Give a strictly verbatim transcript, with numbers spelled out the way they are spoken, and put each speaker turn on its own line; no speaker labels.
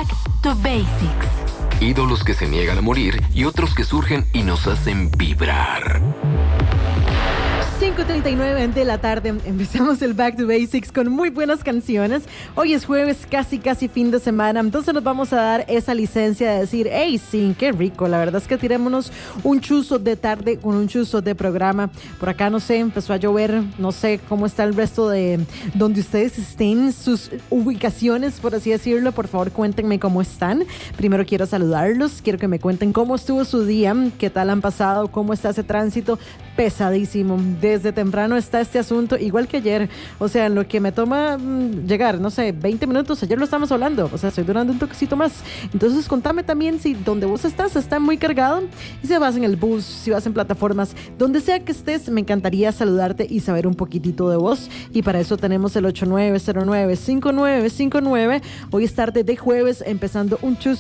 Back to Basics.
Ídolos que se niegan a morir y otros que surgen y nos hacen vibrar.
cinco treinta y nueve de la tarde, empezamos el Back to Basics con muy buenas canciones. Hoy es jueves, casi casi fin de semana, entonces nos vamos a dar esa licencia de decir, hey, sí, qué rico, la verdad es que tirémonos un chuzo de tarde con un chuzo de programa. Por acá, no sé, empezó a llover, no sé cómo está el resto de donde ustedes estén, sus ubicaciones, por así decirlo. Por favor, cuéntenme cómo están. Primero quiero saludarlos, quiero que me cuenten cómo estuvo su día, qué tal han pasado, cómo está ese tránsito pesadísimo. Desde temprano está este asunto, igual que ayer. O sea, en lo que me toma mmm, llegar, no sé, veinte minutos, ayer lo estamos hablando. O sea, estoy durando un toquecito más. Entonces, contame también si donde vos estás está muy cargado. Y si vas en el bus, si vas en plataformas, donde sea que estés, me encantaría saludarte y saber un poquitito de vos. Y para eso tenemos el ocho nueve cero nueve cinco nueve cinco nueve. Hoy es tarde de jueves, empezando un chus